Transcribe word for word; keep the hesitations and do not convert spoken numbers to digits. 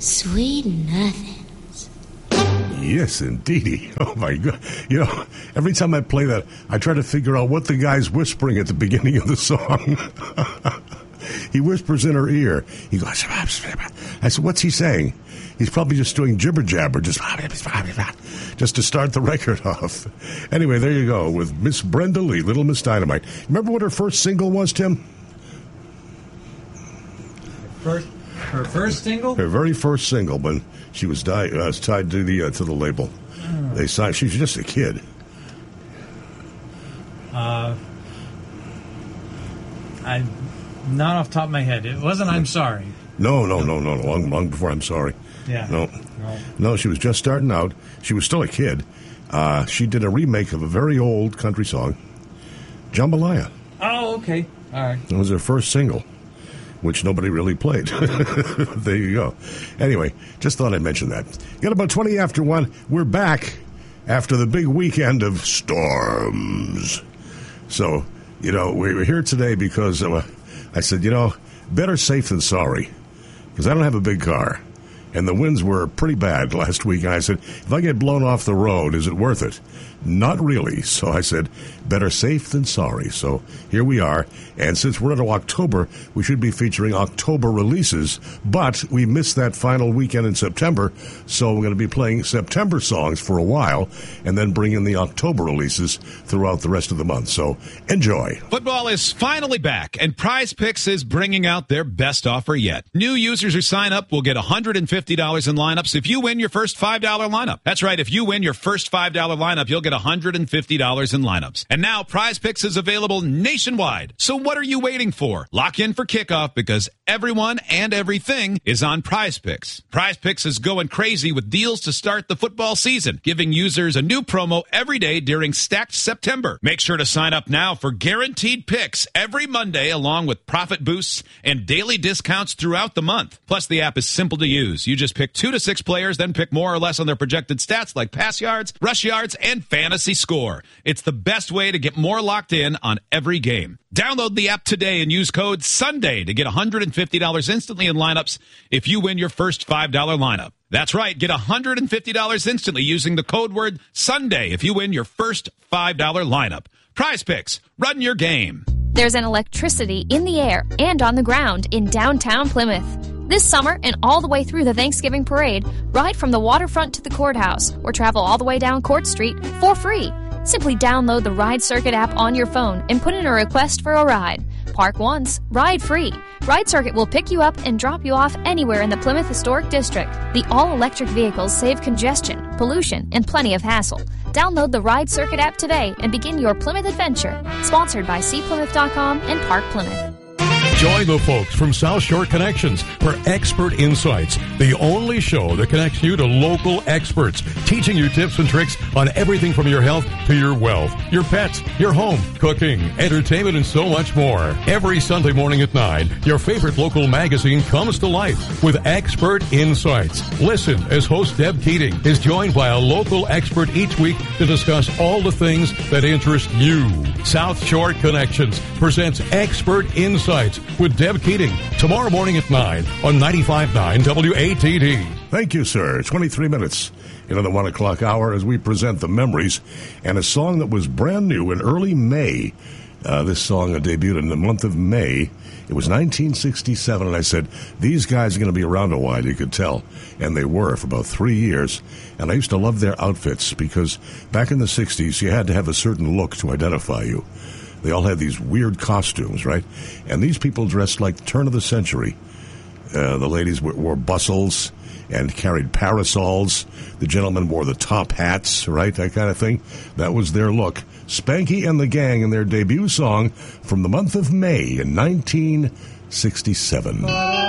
Sweet nothings. Yes, indeedy. Oh, my God. You know, every time I play that, I try to figure out what the guy's whispering at the beginning of the song. He whispers in her ear. He goes, I said, what's he saying? He's probably just doing jibber-jabber, just, just to start the record off. Anyway, there you go, with Miss Brenda Lee, Little Miss Dynamite. Remember what her first single was, Tim? First, her first single? Her very first single, when she was di- uh, tied to the uh, to the label. Oh. They signed. She was just a kid. Uh, I, not off the top of my head. It wasn't I'm Sorry. No, no, no, no, no. Long, long before I'm Sorry. Yeah. No. no. No, she was just starting out. She was still a kid. Uh, she did a remake of a very old country song, Jambalaya. Oh, okay. All right. It was her first single, which nobody really played. There you go. Anyway, just thought I'd mention that. Got about twenty after one. We're back after the big weekend of storms. So, you know, we're here today because uh, I said, you know, better safe than sorry, because I don't have a big car. And the winds were pretty bad last week. And I said, if I get blown off the road, is it worth it? Not really. So I said, better safe than sorry. So here we are. And since we're into October, we should be featuring October releases. But we missed that final weekend in September. So we're going to be playing September songs for a while and then bring in the October releases throughout the rest of the month. So enjoy. Football is finally back, and Prize Picks is bringing out their best offer yet. New users who sign up will get one hundred fifty dollars in lineups if you win your first five dollar lineup. That's right. If you win your first five dollar lineup, you'll get one hundred fifty dollars in lineups. And now Prize Picks is available nationwide. So what are you waiting for? Lock in for kickoff, because everyone and everything is on Prize Picks. Prize Picks is going crazy with deals to start the football season, giving users a new promo every day during Stacked September. Make sure to sign up now for guaranteed picks every Monday, along with profit boosts and daily discounts throughout the month. Plus, the app is simple to use. You just pick two to six players, then pick more or less on their projected stats like pass yards, rush yards, and fantasy score. It's the best way to get more locked in on every game. Download the app today and use code SUNDAY to get one hundred fifty dollars instantly in lineups if you win your first five dollar lineup. That's right, get one hundred fifty dollars instantly using the code word SUNDAY if you win your first five dollar lineup. Prize Picks, run your game. There's an electricity in the air and on the ground in downtown Plymouth. This summer and all the way through the Thanksgiving parade, ride from the waterfront to the courthouse or travel all the way down Court Street for free. Simply download the Ride Circuit app on your phone and put in a request for a ride. Park once, ride free. Ride Circuit will pick you up and drop you off anywhere in the Plymouth Historic District. The all-electric vehicles save congestion, pollution, and plenty of hassle. Download the Ride Circuit app today and begin your Plymouth adventure. Sponsored by C Plymouth dot com and Park Plymouth. Join the folks from South Shore Connections for Expert Insights, the only show that connects you to local experts, teaching you tips and tricks on everything from your health to your wealth, your pets, your home, cooking, entertainment, and so much more. Every Sunday morning at nine, your favorite local magazine comes to life with Expert Insights. Listen as host Deb Keating is joined by a local expert each week to discuss all the things that interest you. South Shore Connections presents Expert Insights with Deb Keating tomorrow morning at nine on ninety-five point nine W A T D. Thank you, sir. twenty-three minutes into the one o'clock hour as we present the memories and a song that was brand new in early May. Uh, this song debuted in the month of May. It was nineteen sixty-seven, and I said, these guys are going to be around a while, you could tell. And they were for about three years. And I used to love their outfits because back in the sixties, you had to have a certain look to identify you. They all had these weird costumes, right? And these people dressed like the turn of the century. Uh, the ladies wore, wore bustles and carried parasols. The gentlemen wore the top hats, right? That kind of thing. That was their look. Spanky and the Gang in their debut song from the month of May in nineteen sixty-seven.